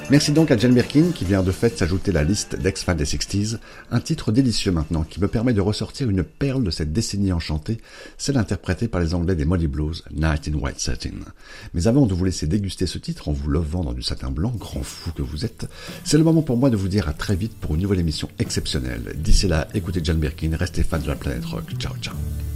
Merci donc à Jane Birkin qui vient de fait s'ajouter à la liste d'ex-fans des 60s, un titre délicieux maintenant qui me permet de ressortir une perle de cette décennie enchantée, celle interprétée par les Anglais des Moody Blues, Night in White Satin. Mais avant de vous laisser déguster ce titre en vous levant dans du satin blanc, grand fou que vous êtes, c'est le moment pour moi de vous dire à très vite pour une nouvelle émission exceptionnelle. D'ici là, écoutez Jane Birkin, restez fans de la planète rock. Ciao ciao.